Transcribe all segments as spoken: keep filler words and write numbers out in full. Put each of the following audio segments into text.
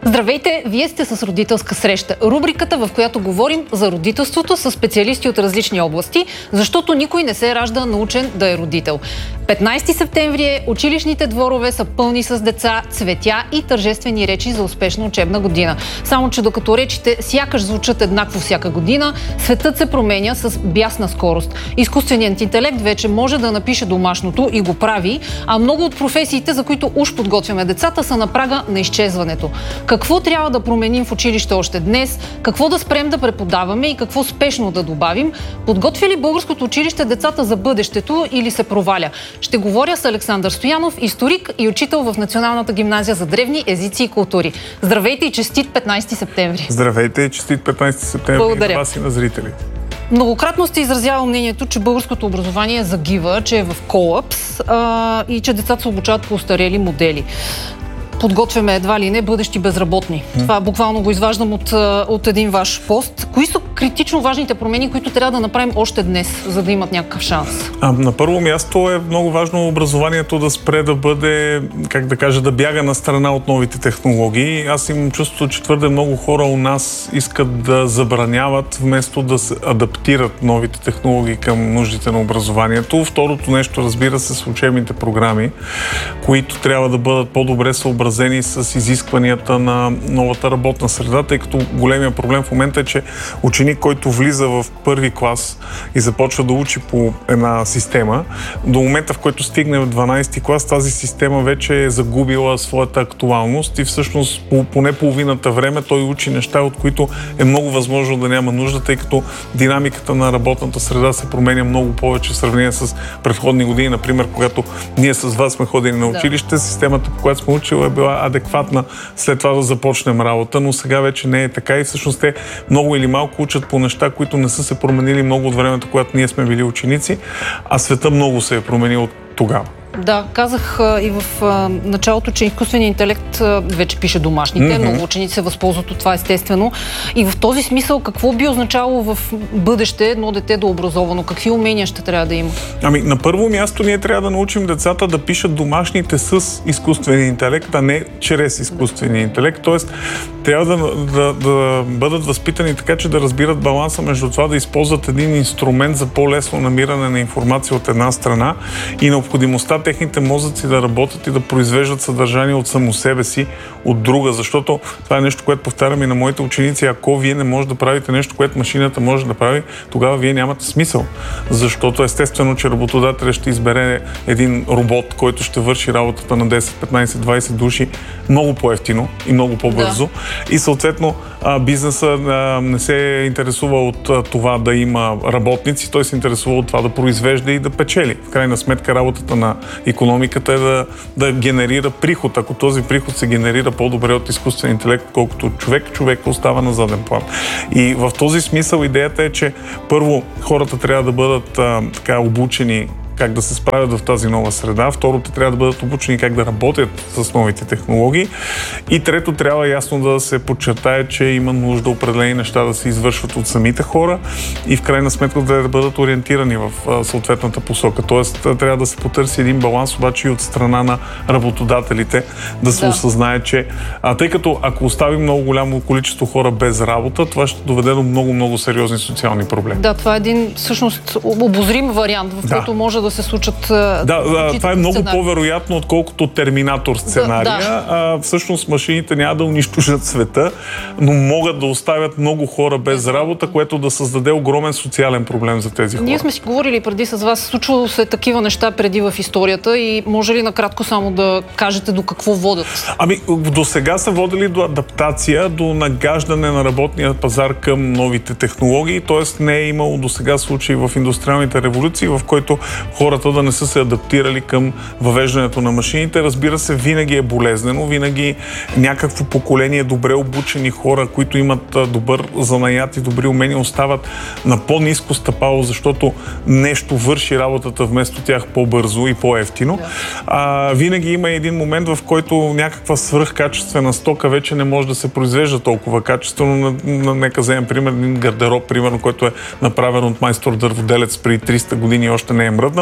Здравейте, вие сте с Родителска среща. Рубриката, в която говорим за родителството с специалисти от различни области, защото никой не се ражда научен да е родител. петнайсети септември е, училищните дворове са пълни с деца, цветя и тържествени речи за успешна учебна година. Само че докато речите сякаш звучат еднакво всяка година, светът се променя с бясна скорост. Изкуственият интелект вече може да напише домашното и го прави, а много от професиите, за които уж подготвяме децата, са на прага на изчезването. Какво трябва да променим в училище още днес, какво да спрем да преподаваме и какво спешно да добавим? Подготвя ли българското училище децата за бъдещето или се проваля? Ще говоря с Александър Стоянов, историк и учител в Националната гимназия за древни езици и култури. Здравейте и честит петнайсети септември! Здравейте и честит петнайсети септември! Благодаря. И вас и на зрителите. Многократно сте изразявал мнението, че българското образование загива, че е в колапс а, и че децата се обучават по устарели модели. Подготвяме едва ли не бъдещи безработни. Mm. Това буквално го изваждам от, от един ваш пост. Кои са критично важните промени, които трябва да направим още днес, за да имат някакъв шанс? А, на първо място е много важно образованието да спре да бъде, как да кажа, да бяга на страна от новите технологии. Аз имам чувството, че твърде много хора у нас искат да забраняват, вместо да се адаптират новите технологии към нуждите на образованието. Второто нещо, разбира се, с учебните програми, които трябва да бъдат по-добре съобразени с изискванията на новата работна среда, тъй като големия проблем в момента е, че ученик, който влиза в първи клас и започва да учи по една система, до момента, в който стигне в дванайсети клас, тази система вече е загубила своята актуалност и всъщност по поне половината време той учи неща, от които е много възможно да няма нужда, тъй като динамиката на работната среда се променя много повече в сравнение с предходни години. Например, когато ние с вас сме ходили на училище, да. Системата, по която сме учили, е била адекватна след това да започнем работа, но сега вече не е така и всъщност те много или малко учат по неща, които не са се променили много от времето, когато ние сме били ученици, а света много се е променил от тогава. Да, казах а, и в а, началото, че изкуственият интелект а, вече пише домашните. Mm-hmm. Много ученици се възползват от това, естествено. И в този смисъл, какво би означало в бъдеще едно дете да е образовано? Какви умения ще трябва да има? Ами, на първо място ние трябва да научим децата да пишат домашните с изкуствения интелект, а не чрез изкуствения интелект. Тоест, трябва да, да, да бъдат възпитани така, че да разбират баланса между това да използват един инструмент за по-лесно намиране на информация от една страна и необходимостта техните мозъци да работят и да произвеждат съдържание от само себе си, от друга, защото това е нещо, което повтарям и на моите ученици. Ако вие не можете да правите нещо, което машината може да прави, тогава вие нямате смисъл. Защото естествено, че работодателят ще избере един робот, който ще върши работата на десет, петнайсет, двайсет души много по-евтино и много по-бързо. Да. И съответно бизнеса не се интересува от това да има работници, той се интересува от това да произвежда и да печели. В крайна сметка работата на икономиката е да, да генерира приход. Ако този приход се генерира по-добре от изкуствен интелект, колкото човек, човек остава на заден план. И в този смисъл идеята е, че първо хората трябва да бъдат а, така обучени как да се справят в тази нова среда. Второто, трябва да бъдат обучени как да работят с новите технологии. И трето, трябва ясно да се подчертае, че има нужда определени неща да се извършват от самите хора и в крайна сметка да бъдат ориентирани в съответната посока. Тоест, трябва да се потърси един баланс, обаче и от страна на работодателите, да се да. осъзнае, че а, тъй като ако оставим много голямо количество хора без работа, това ще доведе до много-много сериозни социални проблеми. Да, това е един всъщност обозрим вариант, в който да. може да се случат. Да, да това е много сценарии. По-вероятно, отколкото Терминатор сценария. Да, да. А, всъщност машините няма да унищожат света, но могат да оставят много хора без работа, което да създаде огромен социален проблем за тези хора. Ние сме си говорили преди с вас, случвало се такива неща преди в историята и може ли накратко само да кажете до какво водят? Ами, до сега са водили до адаптация, до нагаждане на работния пазар към новите технологии, т.е. не е имало до сега случаи в индустриалните революции, в който хората да не са се адаптирали към въвеждането на машините. Разбира се, винаги е болезнено, винаги някакво поколение добре обучени хора, които имат добър занаят и добри умения, остават на по-ниско стъпало, защото нещо върши работата вместо тях по-бързо и по-евтино. А, винаги има един момент, в който някаква свръхкачествена стока вече не може да се произвежда толкова качествено. Нека вземем пример, един гардероб, примерно, който е направен от майстор дърводелец преди триста години и още не е мръднал.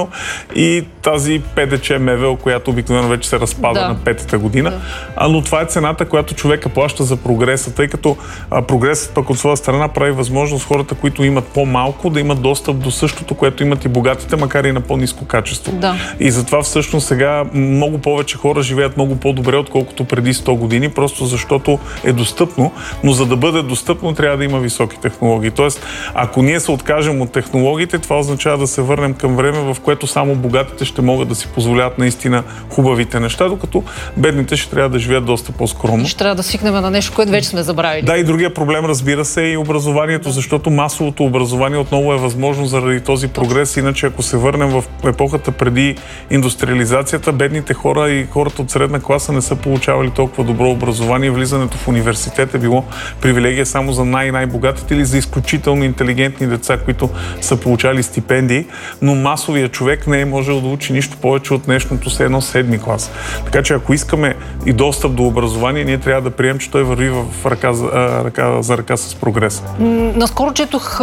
Мевел и тази Пе Де Че Мевел, която обикновено вече се разпада да. на петата година. Да. А, но това е цената, която човека плаща за прогреса, тъй като а, прогресът пък от своя страна прави възможност хората, които имат по-малко, да имат достъп до същото, което имат и богатите, макар и на по-ниско качество. Да. И затова всъщност сега много повече хора живеят много по-добре, отколкото преди сто години, просто защото е достъпно, но за да бъде достъпно, трябва да има високи технологии. Тоест, ако ние се откажем от технологиите, това означава да се върнем към време, в което само богатите ще могат да си позволяват наистина хубавите неща, докато бедните ще трябва да живеят доста по-скромно. Ще трябва да свикнем на нещо, което вече сме забравили. Да, и другия проблем, разбира се, е и образованието, да. защото масовото образование отново е възможно заради този прогрес. Иначе, ако се върнем в епохата преди индустриализацията, бедните хора и хората от средна класа не са получавали толкова добро образование. Влизането в университет е било привилегия само за най-най-богатите или за изключително интелигентни деца, които са получали стипендии, но масовия човек не е можел да учи нищо повече от днешното се едно седми клас. Така че ако искаме и достъп до образование, ние трябва да приемем, че той върви в ръка за ръка, за ръка с прогрес. Наскоро четох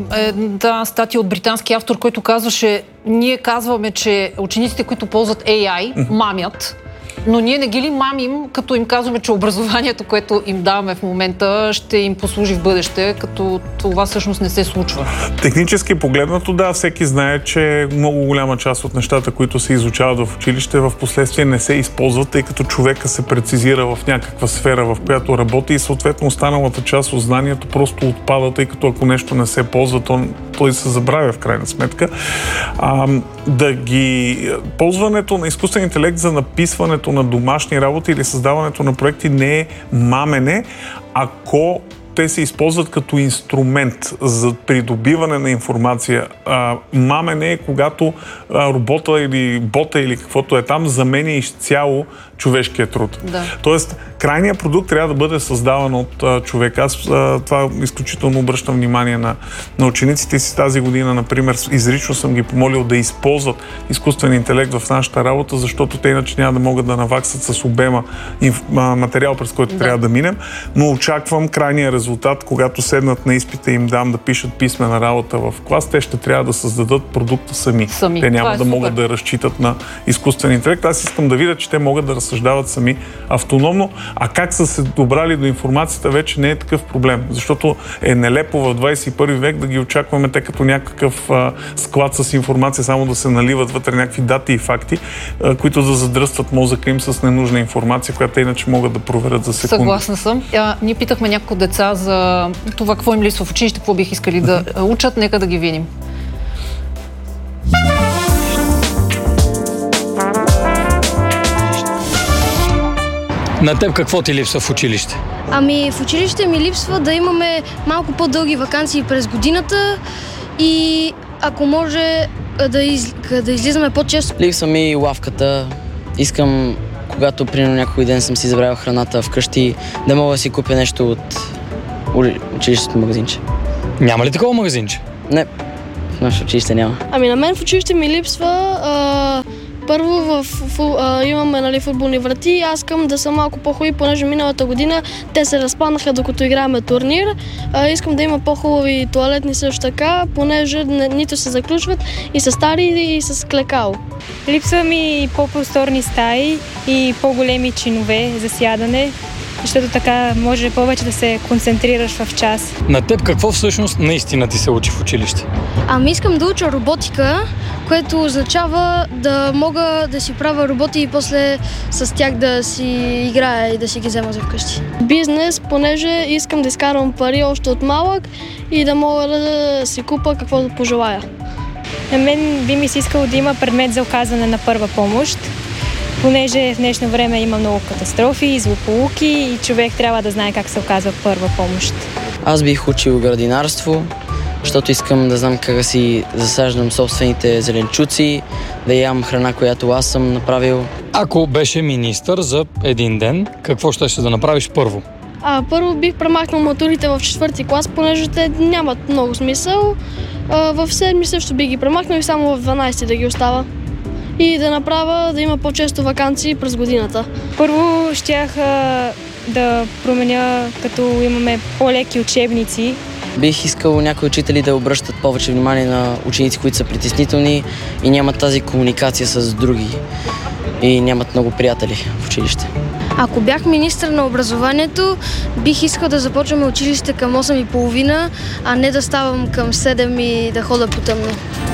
една статия от британски автор, който казваше: ние казваме, че учениците, които ползват Ей Ай, мамят, но ние не ги ли мамим, като им казваме, че образованието, което им даваме в момента, ще им послужи в бъдеще, като това всъщност не се случва? Технически погледнато, да, всеки знае, че много голяма част от нещата, които се изучават в училище, в последствие не се използват, тъй като човека се прецизира в някаква сфера, в която работи и съответно останалата част от знанието просто отпада, тъй като ако нещо не се ползва, то той се забравя в крайна сметка. А, да ги... Ползването на изкуствен интелект за написването на домашни работи или създаването на проекти не е мамене, ако те се използват като инструмент за придобиване на информация. А, мамене е когато а, робота или бота или каквото е там заменя изцяло човешкия труд. Да. Тоест, крайният продукт трябва да бъде създаван от а, човек. Аз а, това изключително обръщам внимание на, на учениците си тази година. Например, изрично съм ги помолил да използват изкуствен интелект в нашата работа, защото те иначе няма да могат да наваксат с обема инф, а, материал, през който да. трябва да минем. Но очаквам крайния резултат, когато седнат на изпита и им дам да пишат писмена работа в клас, те ще трябва да създадат продукта сами. сами. Те няма е да супер. могат да разчитат на изкуствен интелект. Аз искам да видя, че те могат да разсъждават сами автономно, а как са се добрали до информацията вече не е такъв проблем, защото е нелепо в двадесет и първи век да ги очакваме те като някакъв а, склад с информация, само да се наливат вътре някакви дати и факти, а, които да задръстват мозъка им с ненужна информация, която те иначе могат да проверят за секунди. Съгласна съм. А, ние питахме няколко деца за това какво им липсва в училище, какво бих искали да учат. Нека да ги видим. На теб какво ти липсва в училище? Ами в училище ми липсва да имаме малко по-дълги ваканции през годината и ако може да, из... да излизаме по-често. Липсва ми лавката. Искам, когато примерно някой ден съм си забравил храната вкъщи, да мога да си купя нещо от училището магазинче. Няма ли такова магазинче? Не, в нашето училище няма. Ами на мен в училище ми липсва... А... Първо в, в, а, имаме нали, футболни врати. Аз искам да съм малко по-хубави, понеже миналата година те се разпаднаха докато играеме турнир. А, искам да има по-хубави тоалетни също така, понеже не, нито се заключват и са стари и с клекало. Липсва ми по-просторни стаи и по-големи чинове за сядане, защото така може повече да се концентрираш в час. На теб какво всъщност наистина ти се учи в училище? Ами искам да уча роботика, което означава да мога да си правя роботи и после с тях да си играя и да си ги взема за вкъщи. Бизнес, понеже искам да изкарвам пари още от малък и да мога да си купа каквото пожелая. На мен би ми се искало да има предмет за оказване на първа помощ, понеже в днешно време има много катастрофи, злополуки и човек трябва да знае как се оказва първа помощ. Аз бих учил градинарство, защото искам да знам как да си засаждам собствените зеленчуци, да ям храна, която аз съм направил. Ако беше министър за един ден, какво ще ще да направиш първо? А, първо бих премахнал матурите в четвърти клас, понеже те нямат много смисъл. А, в седми също би ги премахнал и само в дванадесети да ги остава. И да направя да има по-често ваканции през годината. Първо щях а, да променя, като имаме по-леки учебници, Бих искал някои учители да обръщат повече внимание на ученици, които са притеснителни и нямат тази комуникация с други и нямат много приятели в училище. Ако бях министър на образованието, бих искал да започваме училище към осем и половина, а не да ставам към седем и да хода по тъмно.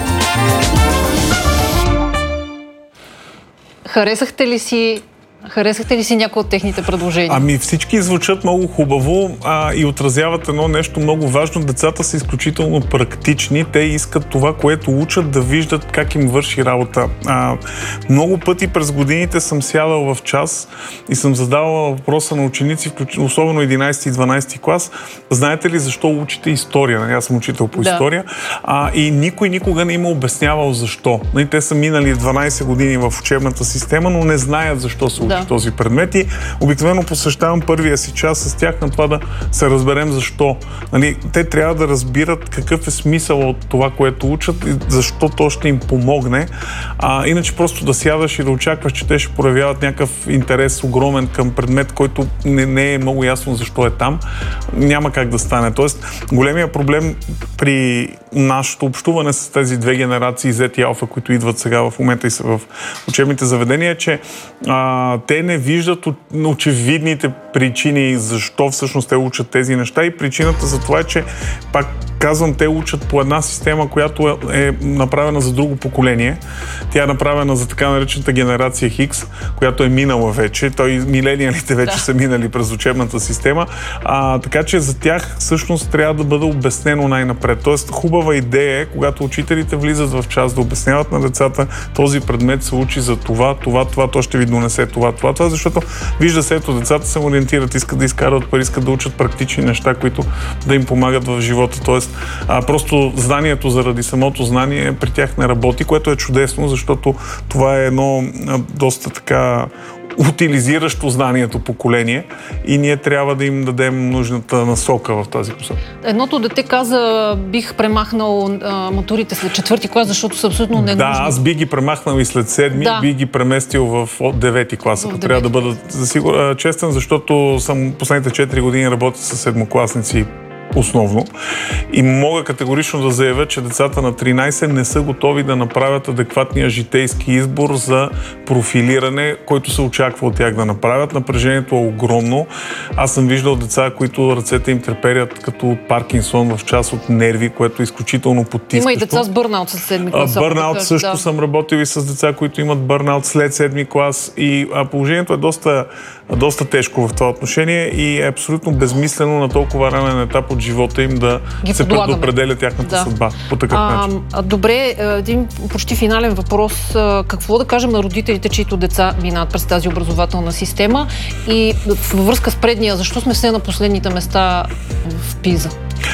Харесахте ли си Харесахте ли си някои от техните предложения? Ами всички звучат много хубаво а, и отразяват едно нещо много важно. Децата са изключително практични. Те искат това, което учат, да виждат как им върши работа. А, много пъти през годините съм сядал в час и съм задавал въпроса на ученици, особено единайсети и дванайсети клас. Знаете ли защо учите история? Аз съм учител по да. история. А, и никой никога не им е обяснявал защо. Те са минали дванайсет години в учебната система, но не знаят защо се учат. Да. Този предмет и обикновено посещавам първия си час с тях на това да се разберем защо. Нали, те трябва да разбират какъв е смисъл от това, което учат и защо то ще им помогне. А, иначе просто да сядаш и да очакваш, че те ще проявяват някакъв интерес огромен към предмет, който не, не е много ясно защо е там, няма как да стане. Тоест, големия проблем при нашето общуване с тези две генерации Z и Alpha, които идват сега в момента и са в учебните заведения, е, че а, те не виждат очевидните причини защо всъщност те учат тези неща и причината за това е, че пак казвам, те учат по една система, която е, е направена за друго поколение. Тя е направена за така наречената генерация Хикс, която е минала вече. Той милениалите вече да. са минали през учебната система. А, така че за тях всъщност трябва да бъде обяснено най-напред. Тоест хубава идея е, когато учителите влизат в час да обясняват на децата, този предмет се учи за това, това, това, то ще ви донесе това, това, това, защото вижда се, ето децата се ориентират, искат да изкарват пари, искат да учат практични неща, които да им помагат в живота. Тоест А, просто знанието заради самото знание при тях не работи, което е чудесно, защото това е едно а, доста така утилизиращо знанието поколение и ние трябва да им дадем нужната насока в тази посока. Едното дете каза, бих премахнал а, матурите след четвърти клас, защото са абсолютно ненужни. Да, аз би ги премахнал и след седми, да. би ги преместил в девети клас, ако трябва да бъда засигур... честен, защото съм последните четири години работя с седмокласници основно. И мога категорично да заявя, че децата на тринайсет не са готови да направят адекватния житейски избор за профилиране, който се очаква от тях да направят. Напрежението е огромно. Аз съм виждал деца, които ръцете им треперят като от Паркинсон в част от нерви, което е изключително потискащо. Има и деца с бърнаут след седми клас. Бърнаут да също да. съм работил и с деца, които имат бърнаут след седми клас и положението е доста, доста тежко в това отношение и е абсолютно безмислено на толкова ранен етап от живота им да ги се предопределя тяхната да. съдба по такъв а, начин. Добре, един почти финален въпрос. Какво да кажем на родителите, чието деца минат през тази образователна система и във връзка с предния, защо сме все на последните места в ПИЗа?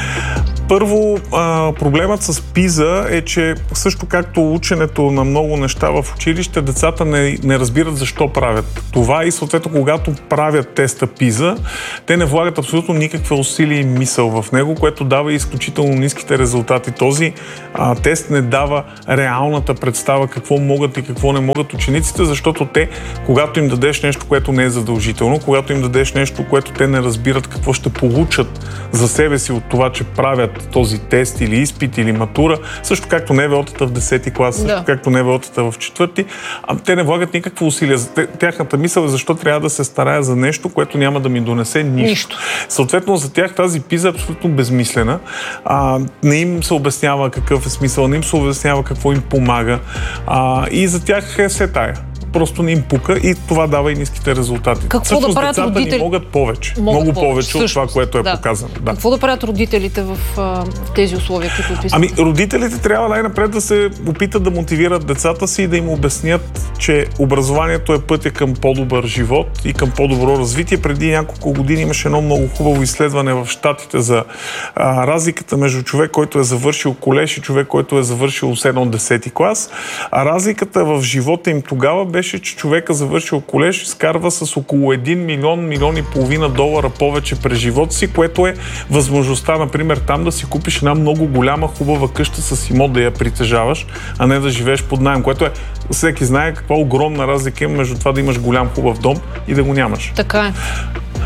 Първо, а, проблемът с ПИЗа е, че също както ученето на много неща в училище, децата не, не разбират защо правят това и съответно, когато правят теста ПИЗа, те не влагат абсолютно никаква усилие и мисъл в него, което дава изключително ниските резултати. Този а, тест не дава реалната представа какво могат и какво не могат учениците, защото те, когато им дадеш нещо, което не е задължително, когато им дадеш нещо, което те не разбират какво ще получат за себе си от това, че правят този тест или изпит или матура, също както НВО-тата в десети клас, също да. както НВО-тата в четвърти, а те не влагат никакво усилие. Тяхната мисъл е защо трябва да се старая за нещо, което няма да ми донесе нищо. нищо. Съответно, за тях тази ПИЗа е абсолютно безмислена. А, не им се обяснява какъв е смисъл, не им се обяснява какво им помага. А, и за тях е все тая. Просто не им пука и това дава и ниските резултати. Какво Всъщност, да правят децата родители? ни могат повече. Могат много повече, повече от това, което е да. показано. Да. Какво да правят родителите в, в тези условия, които описват? Ами, родителите трябва най-напред да се опитат да мотивират децата си и да им обяснят, че образованието е пътя към по-добър живот и към по-добро развитие. Преди няколко години имаше едно много хубаво изследване в Щатите за а, разликата между човек, който е завършил колеж и човек, който е завършил седми десети клас. А разликата в живота им тогава беше, че човека завършил колеж изкарва с около един милион, милион и половина долара повече през живота си, което е възможността, например, там да си купиш една много голяма, хубава къща с имот да я притежаваш, а не да живееш под наем, което е, всеки знае каква огромна разлика има между това да имаш голям хубав дом и да го нямаш. Така е.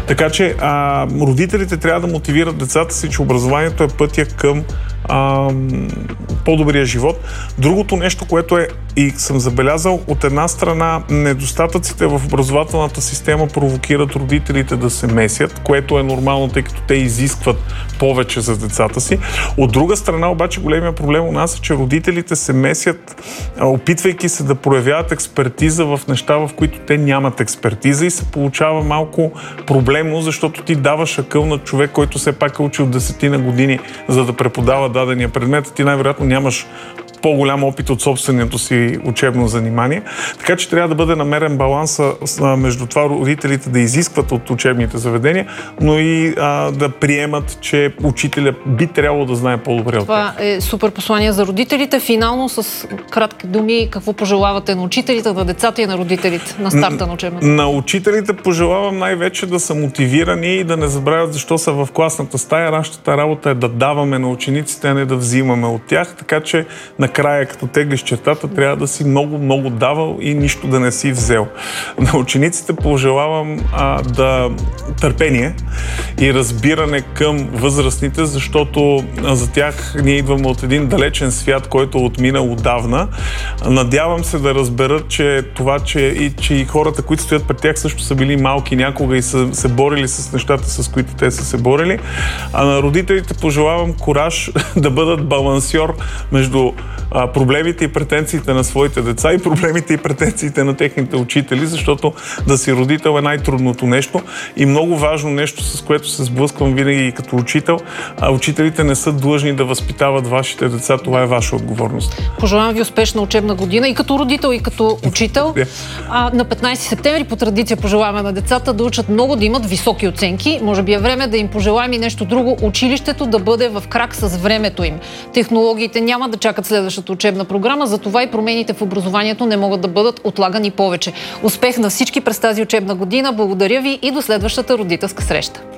Така че а, родителите трябва да мотивират децата си, че образованието е пътя към а, по-добрия живот. Другото нещо, което е и съм забелязал, от една страна недостатъците в образователната система провокират родителите да се месят, което е нормално, тъй като те изискват повече за децата си. От друга страна обаче големия проблем у нас е, че родителите се месят, опитвайки се да проявяват експертиза в неща, в които те нямат експертиза и се получава малко проблемно, защото ти даваш акъл на човек, който все пак е учил десетина години, за да преподава дадения предмет. Ти най-вероятно нямаш по-голям опит от собственото си учебно занимание. Така че трябва да бъде намерен баланса между това родителите да изискват от учебните заведения, но и а, да приемат, че учителя би трябвало да знае по-добре от това. Това е супер послание за родителите. Финално с кратки думи, какво пожелавате на учителите, на децата и на родителите на старта на учебната? На учителите пожелавам най-вече да са мотивирани и да не забравят защо са в класната стая. Нашата работа е да даваме на учениците, а не да взимаме от тях, така че накрая, като теглиш чертата, трябва да си много, много давал и нищо да не си взел. На учениците пожелавам а, да търпение и разбиране към възрастните, защото а, за тях ние идваме от един далечен свят, който е отминал отдавна. Надявам се да разберат, че това, че и, че и хората, които стоят пред тях, също са били малки някога и са се борили с нещата, с които те са се борили. А на родителите пожелавам кураж да бъдат балансьор между а, проблемите и претенциите на своите деца и проблемите и претенциите на техните учители, защото да си родител е най-трудното нещо и много важно нещо, с което се сблъсквам винаги и като учител. А учителите не са длъжни да възпитават вашите деца, това е ваша отговорност. Пожелавам ви успешна учебна година и като родител, и като учител. А, на петнайсети септември по традиция пожелаваме на децата да учат много, да имат високи оценки. Може би е време да им пожелаем и нещо друго. Училището да бъде в крак с времето им. Технологиите няма да чакат следващата учебна програма, затова и промените в образованието не могат да бъдат отлагани повече. Успех на всички през тази учебна година. Благодаря ви и до следващата родителска среща.